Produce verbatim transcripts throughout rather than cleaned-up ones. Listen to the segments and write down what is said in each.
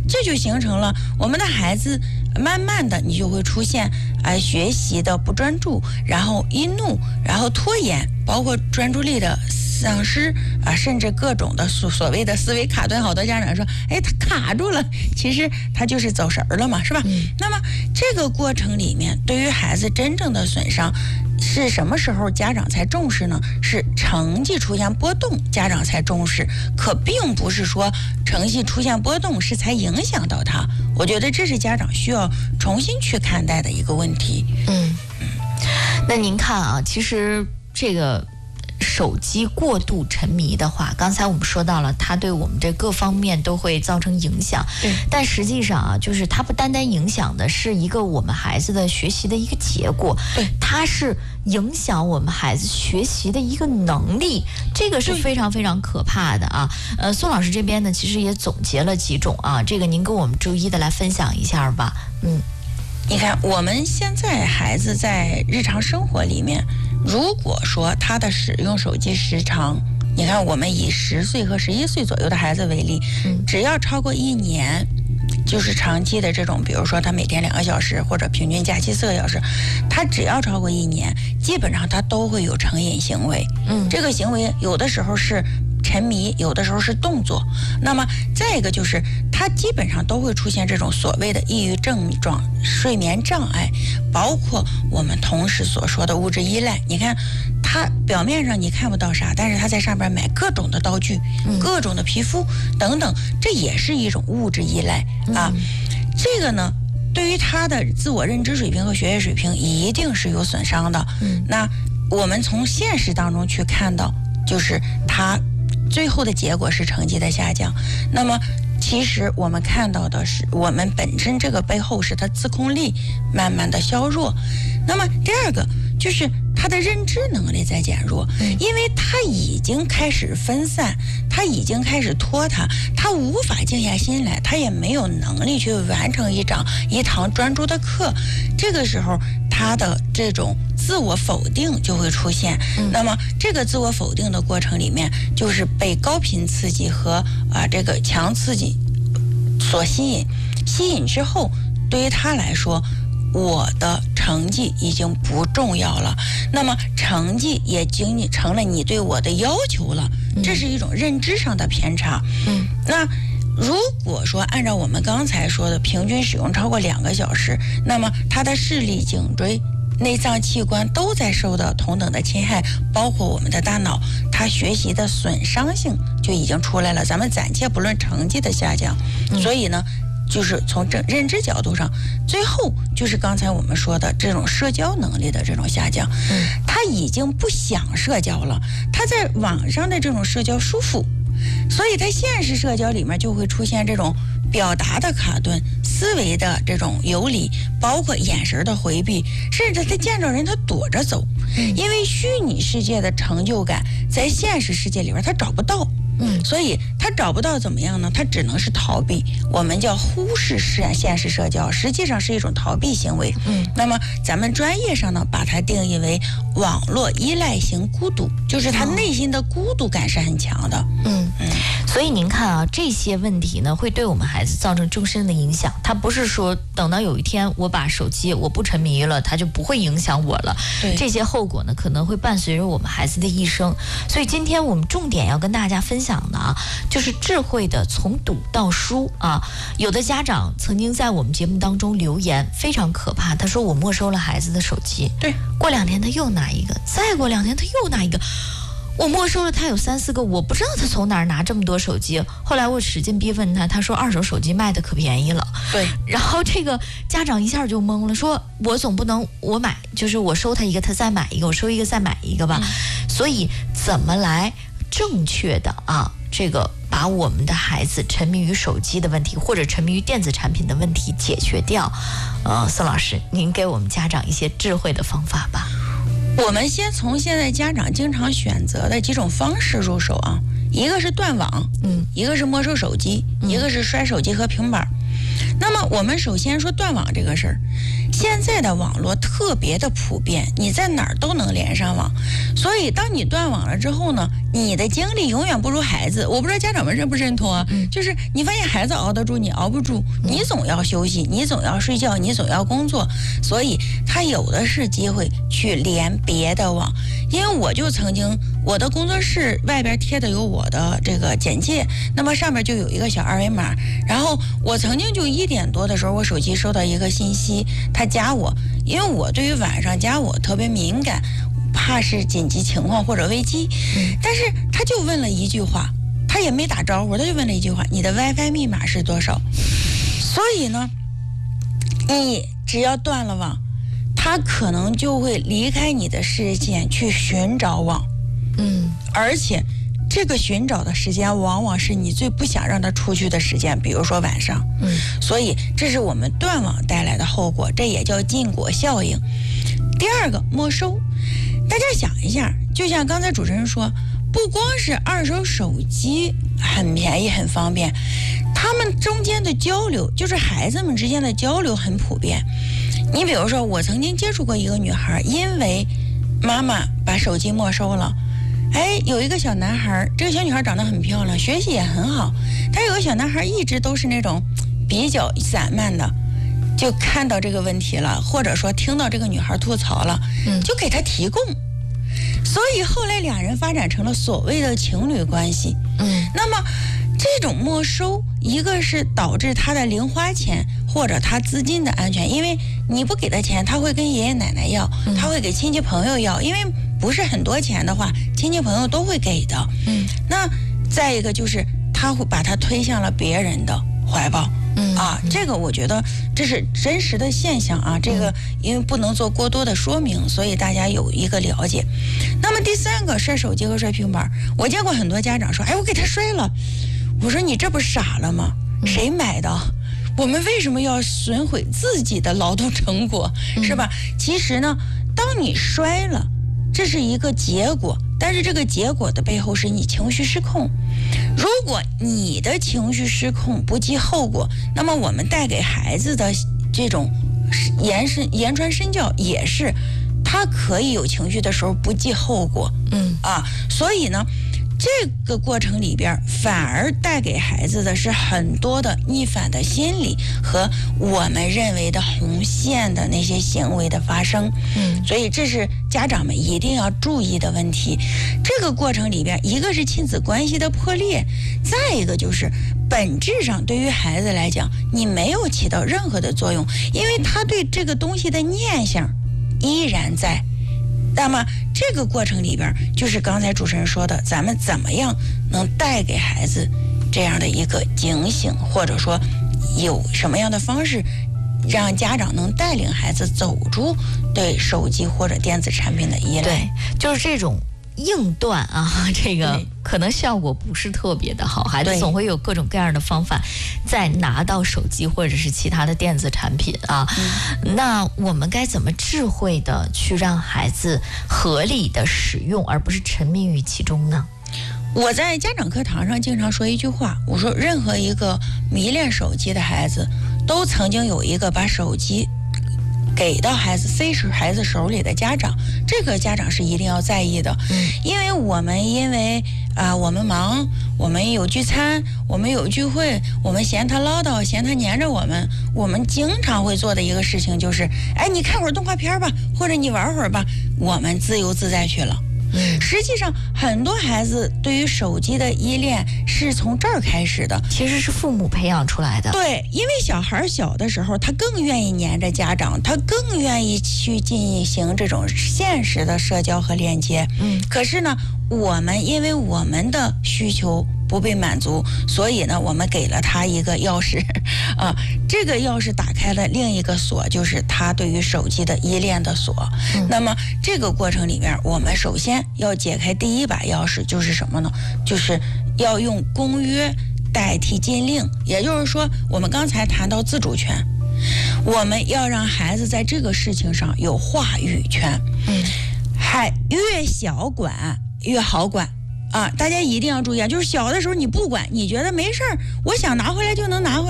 这就形成了我们的孩子慢慢的你就会出现啊、呃、学习的不专注，然后易怒，然后拖延，包括专注力的丧失啊，甚至各种的所所谓的思维卡顿。好多家长说，哎，他卡住了，其实他就是走神儿了嘛，是吧？嗯、那么这个过程里面，对于孩子真正的损伤是什么时候家长才重视呢？是成绩出现波动，家长才重视，可并不是说成绩出现波动是才影响到他。我觉得这是家长需要重新去看待的一个问题。 嗯嗯，那您看啊，其实这个手机过度沉迷的话，刚才我们说到了，它对我们这各方面都会造成影响。 对， 但实际上啊，就是它不单单影响的是一个我们孩子的学习的一个结果， 对， 它是影响我们孩子学习的一个能力，这个是非常非常可怕的啊。呃，宋老师这边呢，其实也总结了几种啊，这个您跟我们逐一的来分享一下吧。嗯。 你看，我们现在孩子在日常生活里面，如果说他的使用手机时长，你看我们以十岁和十一岁左右的孩子为例，只要超过一年，就是长期的这种，比如说他每天两个小时，或者平均假期四个小时，他只要超过一年，基本上他都会有成瘾行为。嗯，这个行为有的时候是沉迷，有的时候是动作。那么再一个就是他基本上都会出现这种所谓的抑郁症状、睡眠障碍，包括我们同时所说的物质依赖。你看他表面上你看不到啥，但是他在上边买各种的道具、嗯、各种的皮肤等等，这也是一种物质依赖啊。嗯、这个呢对于他的自我认知水平和学业水平一定是有损伤的。嗯，那我们从现实当中去看到，就是他最后的结果是成绩的下降。那么其实我们看到的是，我们本身这个背后是他自控力慢慢的削弱。那么第二个就是他的认知能力在减弱，因为他已经开始分散，他已经开始拖沓，他无法静下心来，他也没有能力去完成一场一堂专注的课。这个时候他的这种自我否定就会出现。嗯、那么这个自我否定的过程里面，就是被高频刺激和啊、呃、这个强刺激所吸引，吸引之后，对于他来说，我的成绩已经不重要了，那么成绩也仅仅成了你对我的要求了，这是一种认知上的偏差。嗯，那如果说按照我们刚才说的，平均使用超过两个小时，那么他的视力、颈椎、内脏器官都在受到同等的侵害，包括我们的大脑，他学习的损伤性就已经出来了。咱们暂且不论成绩的下降，嗯、所以呢，就是从这认知角度上，最后就是刚才我们说的这种社交能力的这种下降。嗯，他已经不想社交了，他在网上的这种社交舒服，所以他现实社交里面就会出现这种表达的卡顿、思维的这种游离，包括眼神的回避，甚至他见着人他躲着走。嗯，因为虚拟世界的成就感在现实世界里边他找不到。嗯，所以他找不到怎么样呢？他只能是逃避，我们叫忽视现现实社交，实际上是一种逃避行为。嗯，那么咱们专业上呢，把它定义为网络依赖型孤独，就是他内心的孤独感是很强的。 嗯嗯，所以您看啊，这些问题呢，会对我们孩子造成终身的影响。他不是说等到有一天我把手机我不沉迷了，他就不会影响我了。对，这些后果呢，可能会伴随着我们孩子的一生。所以今天我们重点要跟大家分享讲的啊，就是智慧的从读到书啊。有的家长曾经在我们节目当中留言，非常可怕。他说我没收了孩子的手机， 对， 过两天他又拿一个，再过两天他又拿一个。我没收了他有三四个，我不知道他从哪儿拿这么多手机。后来我使劲逼问他，他说二手手机卖的可便宜了。 对， 然后这个家长一下就懵了，说我总不能我买，就是我收他一个，他再买一个，我收一个再买一个吧。嗯、所以怎么来正确的啊，这个把我们的孩子沉迷于手机的问题，或者沉迷于电子产品的问题解决掉？呃，宋老师，您给我们家长一些智慧的方法吧。 我们先从现在家长经常选择的几种方式入手啊，一个是断网，嗯，一个是没收手机，嗯、一个是摔手机和平板。 那么我们首先说断网这个事儿，现在的网络特别的普遍，你在哪儿都能连上网，所以当你断网了之后呢，你的精力永远不如孩子。我不知道家长们认不认同啊？嗯、就是你发现孩子熬得住，你熬不住，你总要休息，你总要睡觉，你总要工作，所以他有的是机会去连别的网。因为我就曾经，我的工作室外边贴的有我的这个简介，那么上面就有一个小二维码，然后我曾经就一点多的时候，我手机收到一个信息，他加我，因为我对于晚上加我特别敏感，怕是紧急情况或者危机，但是他就问了一句话，他也没打招呼，他就问了一句话，你的 WiFi 密码是多少？所以呢，你只要断了网，他可能就会离开你的视线去寻找网，嗯，而且这个寻找的时间往往是你最不想让他出去的时间，比如说晚上，嗯，所以这是我们断网带来的后果，这也叫禁果效应。第二个，没收，大家想一下，就像刚才主持人说，不光是二手手机很便宜很方便，他们中间的交流，就是孩子们之间的交流很普遍。你比如说，我曾经接触过一个女孩，因为妈妈把手机没收了，哎，有一个小男孩，这个小女孩长得很漂亮，学习也很好，但有个小男孩一直都是那种比较散漫的，就看到这个问题了，或者说听到这个女孩吐槽了，就给她提供，所以后来俩人发展成了所谓的情侣关系。嗯，那么这种没收，一个是导致他的零花钱或者他资金的安全，因为你不给他钱，他会跟爷爷奶奶要，他会给亲戚朋友要，因为不是很多钱的话，亲戚朋友都会给的。嗯，那再一个就是他会把他推向了别人的怀抱。嗯啊，这个我觉得这是真实的现象啊，这个因为不能做过多的说明，所以大家有一个了解。那么第三个，摔手机和摔平板，我见过很多家长说，哎，我给他摔了，我说你这不傻了吗？谁买的？我们为什么要损毁自己的劳动成果，是吧？其实呢，当你摔了，这是一个结果，但是这个结果的背后是你情绪失控。如果你的情绪失控不计后果，那么我们带给孩子的这种言深言传身教也是，他可以有情绪的时候不计后果。嗯啊，所以呢，这个过程里边反而带给孩子的是很多的逆反的心理和我们认为的红线的那些行为的发生。嗯，所以这是家长们一定要注意的问题。这个过程里边，一个是亲子关系的破裂，再一个就是本质上对于孩子来讲，你没有起到任何的作用，因为他对这个东西的念想依然在。那么这个过程里边，就是刚才主持人说的，咱们怎么样能带给孩子这样的一个警醒，或者说有什么样的方式让家长能带领孩子走出对手机或者电子产品的依赖。 对，就是这种应断啊，这个可能效果不是特别的好，孩子总会有各种各样的方法再拿到手机或者是其他的电子产品啊。嗯、那我们该怎么智慧的去让孩子合理的使用，而不是沉迷于其中呢？ 我在家长课堂上经常说一句话，我说任何一个迷恋手机的孩子，都曾经有一个把手机给到孩子塞是孩子手里的家长，这个家长是一定要在意的。嗯，因为我们因为啊、呃、我们忙，我们有聚餐，我们有聚会，我们嫌他唠叨，嫌他黏着我们，我们经常会做的一个事情就是，哎，你看会儿动画片吧，或者你玩会儿吧，我们自由自在去了。嗯，实际上很多孩子对于手机的依恋是从这儿开始的， 其实是父母培养出来的。 对，因为小孩小的时候他更愿意黏着家长，他更愿意去进行这种现实的社交和链接。嗯，可是呢，我们因为我们的需求不被满足，所以呢，我们给了他一个钥匙，啊，这个钥匙打开了另一个锁，就是他对于手机的依恋的锁。嗯、那么这个过程里面，我们首先要解开第一把钥匙，就是什么呢？就是要用公约代替禁令，也就是说，我们刚才谈到自主权，我们要让孩子在这个事情上有话语权。嗯，还越小管越好管。啊，大家一定要注意啊！就是小的时候你不管，你觉得没事儿，我想拿回来就能拿回来，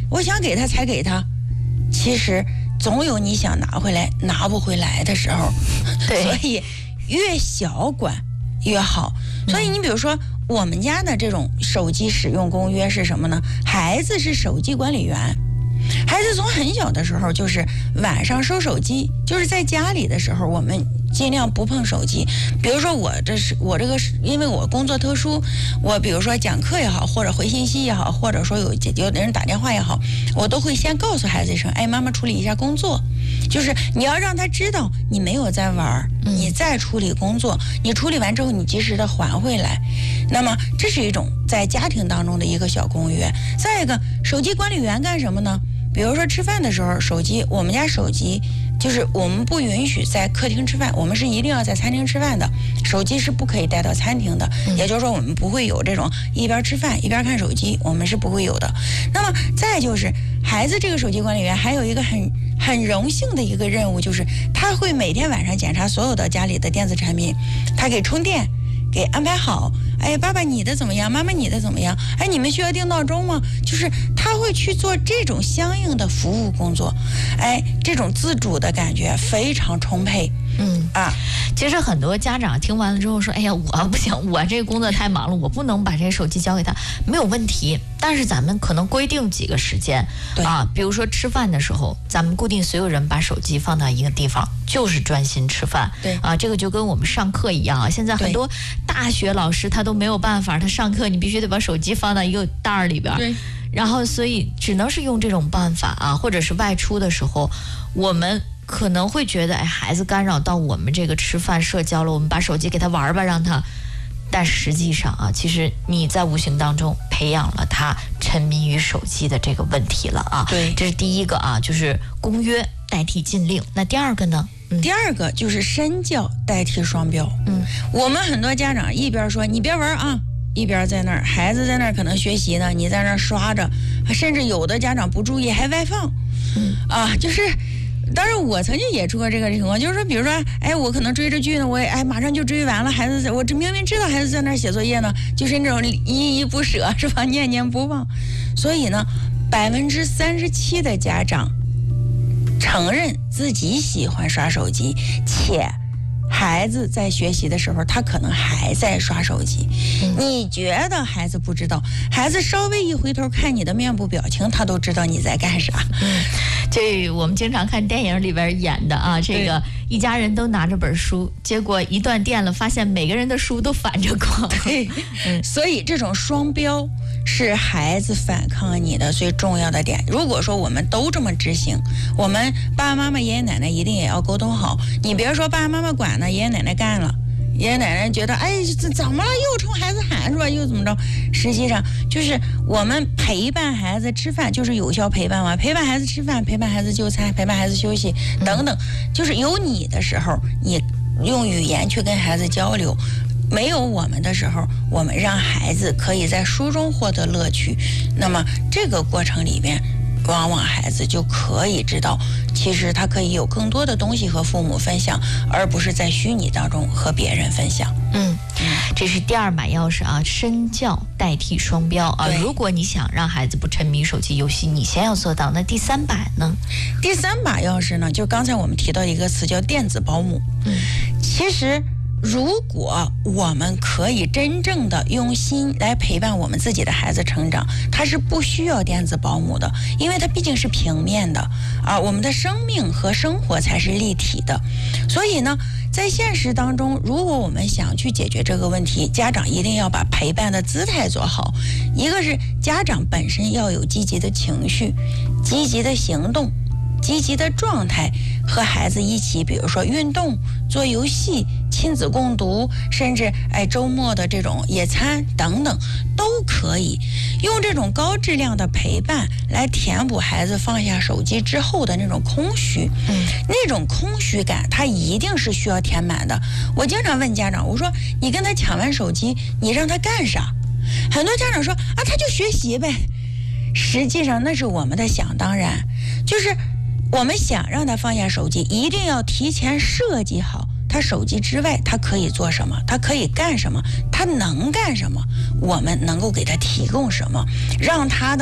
我想给他才给他，其实总有你想拿回来拿不回来的时候。 对， 所以越小管越好。所以你比如说我们家的这种手机使用公约是什么呢？孩子是手机管理员。孩子从很小的时候就是晚上收手机，就是在家里的时候我们尽量不碰手机。比如说我这是我这个是因为我工作特殊，我比如说讲课也好，或者回信息也好，或者说有有的人打电话也好，我都会先告诉孩子一声，哎，妈妈处理一下工作。就是你要让他知道你没有在玩，你在处理工作，你处理完之后你及时的还回来。那么这是一种在家庭当中的一个小公约。再一个，手机管理员干什么呢？比如说吃饭的时候，手机，我们家手机就是我们不允许在客厅吃饭，我们是一定要在餐厅吃饭的，手机是不可以带到餐厅的。也就是说我们不会有这种一边吃饭一边看手机，我们是不会有的。那么再就是孩子这个手机管理员还有一个很很荣幸的一个任务，就是他会每天晚上检查所有的家里的电子产品，他给充电，给安排好。哎，爸爸你的怎么样？妈妈你的怎么样？哎，你们需要定闹钟吗？就是他会去做这种相应的服务工作。哎，这种自主的感觉非常充沛。 嗯啊， 其实很多家长听完了之后说，哎呀，我不行，我这个工作太忙了，我不能把这个手机交给他，没有问题。但是咱们可能规定几个时间啊，比如说吃饭的时候，咱们固定所有人把手机放到一个地方，就是专心吃饭。 对啊，这个就跟我们上课一样啊。现在很多大学老师他都没有办法，他上课你必须得把手机放到一个袋儿里边。 对。 然后所以只能是用这种办法啊，或者是外出的时候，我们可能会觉得，哎，孩子干扰到我们这个吃饭社交了，我们把手机给他玩吧，让他。但实际上啊，其实你在无形当中培养了他沉迷于手机的这个问题了啊。 对， 这是第一个啊，就是公约代替禁令。那第二个呢？ 嗯、第二个就是身教代替双标。 嗯， 我们很多家长一边说你别玩啊，一边在那儿孩子在那儿可能学习呢，你在那儿刷着，甚至有的家长不注意还外放。 嗯啊，就是。当然，我曾经也出过这个情况，就是说，比如说，哎，我可能追着剧呢，我也哎马上就追完了，孩子在，我这明明知道孩子在那儿写作业呢，就是那种依依不舍，是吧？念念不忘。所以呢，百分之三十七的家长承认自己喜欢刷手机，且孩子在学习的时候，他可能还在刷手机。嗯、你觉得孩子不知道？孩子稍微一回头看你的面部表情，他都知道你在干啥。 嗯，这我们经常看电影里边演的啊，这个一家人都拿着本书，结果一断电了，发现每个人的书都反着光。 对，嗯，所以这种双标是孩子反抗你的最重要的点。如果说我们都这么执行，我们爸爸妈妈、爷爷奶奶一定也要沟通好。你别说爸爸妈妈管呢，爷爷奶奶干了。爷爷奶奶觉得，哎，这怎么了？又冲孩子喊是吧？又怎么着？实际上就是我们陪伴孩子吃饭，就是有效陪伴嘛。陪伴孩子吃饭，陪伴孩子就餐，陪伴孩子休息等等，就是有你的时候，你用语言去跟孩子交流；没有我们的时候，我们让孩子可以在书中获得乐趣。那么这个过程里边，往往孩子就可以知道，其实他可以有更多的东西和父母分享，而不是在虚拟当中和别人分享。 嗯，这是第二把钥匙啊，身教代替双标啊。如果你想让孩子不沉迷手机游戏，你先要做到。那第三把呢？ 第三把钥匙呢，就刚才我们提到一个词叫电子保姆。 嗯， 其实如果我们可以真正的用心来陪伴我们自己的孩子成长，他是不需要电子保姆的，因为它毕竟是平面的啊，我们的生命和生活才是立体的。所以呢，在现实当中，如果我们想去解决这个问题，家长一定要把陪伴的姿态做好。一个是家长本身要有积极的情绪、积极的行动、积极的状态，和孩子一起，比如说运动、做游戏、亲子共读，甚至哎周末的这种野餐等等，都可以用这种高质量的陪伴来填补孩子放下手机之后的那种空虚。 嗯， 那种空虚感，他一定是需要填满的。我经常问家长，我说你跟他抢完手机，你让他干啥？很多家长说啊，他就学习呗。实际上那是我们的想当然，就是我们想让他放下手机，一定要提前设计好他手机之外他可以做什么，他可以干什么，他能干什么，我们能够给他提供什么，让他的这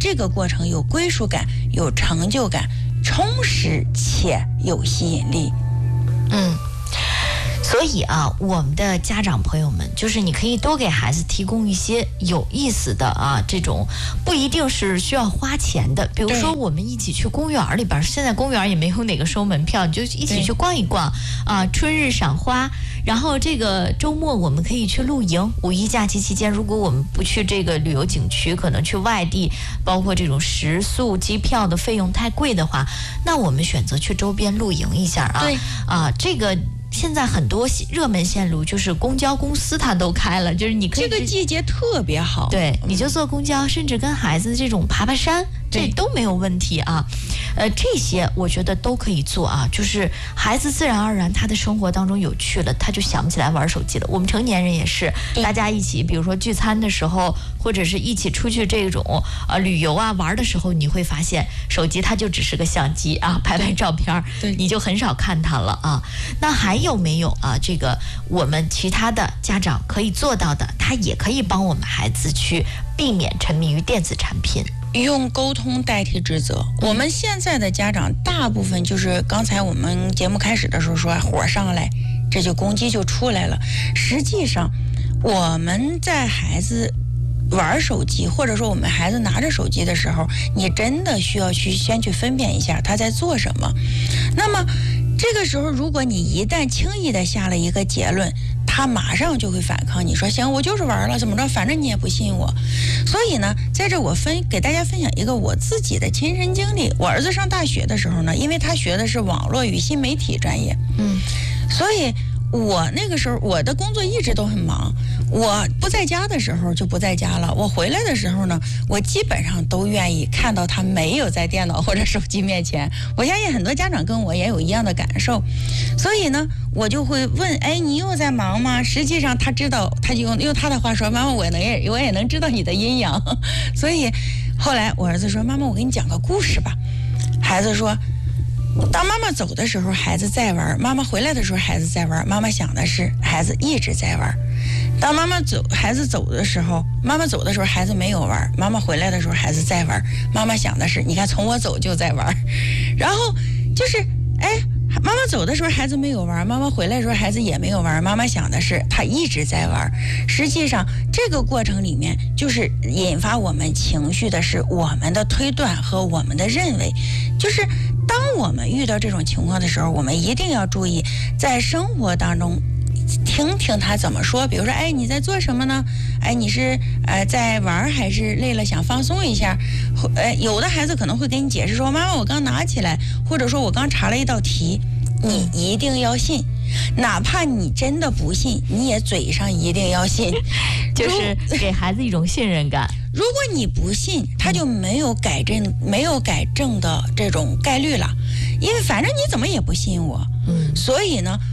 这个过程有归属感、有成就感、充实且有吸引力。 嗯。所以啊，我们的家长朋友们，就是你可以多给孩子提供一些有意思的啊，这种不一定是需要花钱的，比如说我们一起去公园里边，现在公园也没有哪个收门票，你就一起去逛一逛啊，春日赏花。然后这个周末我们可以去露营，五一假期期间，如果我们不去这个旅游景区，可能去外地，包括这种食宿、机票的费用太贵的话，那我们选择去周边露营一下啊。 对啊，这个。现在很多热门线路就是公交公司它都开了，就是你可以这个季节特别好， 对，你就坐公交，甚至跟孩子这种爬爬山，这都没有问题啊。呃，这些我觉得都可以做啊，就是孩子自然而然他的生活当中有趣了，他就想不起来玩手机了。我们成年人也是，大家一起，比如说聚餐的时候，或者是一起出去这种呃旅游啊玩的时候，你会发现手机它就只是个相机啊，拍拍照片，对，你就很少看它了啊。那还有没有啊？这个我们其他的家长可以做到的，他也可以帮我们孩子去避免沉迷于电子产品。 用沟通代替指责。我们现在的家长大部分就是刚才我们节目开始的时候说火上来，这就攻击就出来了。实际上我们在孩子玩手机，或者说我们孩子拿着手机的时候，你真的需要去先去分辨一下他在做什么。那么这个时候如果你一旦轻易的下了一个结论，他马上就会反抗，你说行，我就是玩了，怎么着，反正你也不信我。所以呢，在这我分给大家分享一个我自己的亲身经历。我儿子上大学的时候呢，因为他学的是网络与新媒体专业，嗯，所以我那个时候我的工作一直都很忙，我不在家的时候就不在家了，我回来的时候呢，我基本上都愿意看到他没有在电脑或者手机面前。我相信很多家长跟我也有一样的感受，所以呢我就会问，哎，你又在忙吗？实际上他知道，他就用用他的话说，妈妈，我能也我也能知道你的阴阳。所以后来我儿子说，妈妈，我给你讲个故事吧。孩子说，当妈妈走的时候孩子在玩，妈妈回来的时候孩子在玩，妈妈想的是孩子一直在玩。当妈妈走孩子走的时候，妈妈走的时候孩子没有玩，妈妈回来的时候孩子在玩，妈妈想的是你看从我走就在玩。然后就是哎，妈妈走的时候孩子没有玩，妈妈回来的时候孩子也没有玩，妈妈想的是他一直在玩。实际上这个过程里面就是引发我们情绪的是我们的推断和我们的认为。就是当我们遇到这种情况的时候，我们一定要注意在生活当中听听他怎么说。比如说，哎，你在做什么呢？哎，你是呃在玩还是累了想放松一下？呃，有的孩子可能会跟你解释说，妈妈，我刚拿起来，或者说我刚查了一道题。你一定要信，哪怕你真的不信，你也嘴上一定要信， 就是给孩子一种信任感。 如果你不信，他就没有改正、没有改正的这种概率了，因为反正你怎么也不信我，嗯，所以呢。